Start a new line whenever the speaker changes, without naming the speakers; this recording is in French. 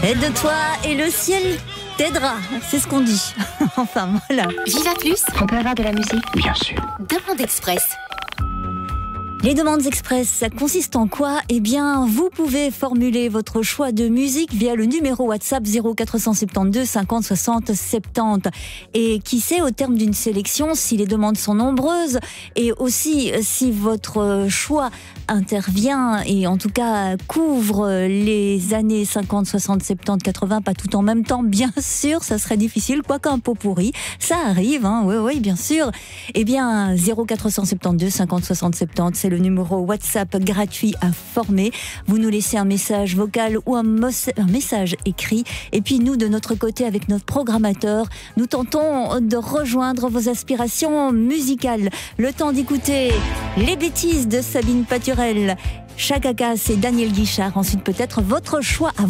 Aide-toi et le ciel t'aidera, c'est ce qu'on dit. Enfin voilà.
Viva Plus,
On peut avoir de la musique?
Bien sûr.
demande express.
Les demandes express, ça consiste en quoi? Eh bien, vous pouvez formuler votre choix de musique via le numéro WhatsApp 0472 50 60 70. Et qui sait, au terme d'une sélection, si les demandes sont nombreuses et aussi si votre choix intervient et en tout cas couvre les années 50, 60, 70, 80, pas tout en même temps, bien sûr, ça serait difficile, quoique un pot pourri, ça arrive, hein, oui, bien sûr. Eh bien, 0472 50 60 70, c'est le numéro WhatsApp gratuit à former. Vous nous laissez un message vocal ou un message écrit. Et puis nous, de notre côté, avec notre programmateur, nous tentons de rejoindre vos aspirations musicales. Le temps d'écouter Les Bêtises de Sabine Paturel. Chaka Cass et Daniel Guichard. Ensuite, peut-être votre choix à